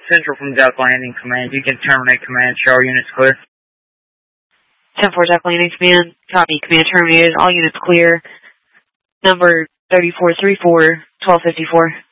Central from Duck Landing Command. You can terminate command. Show all units clear. 10-4 Duck Landing Command. Copy. Command terminated. All units clear. Number 3434, 1254.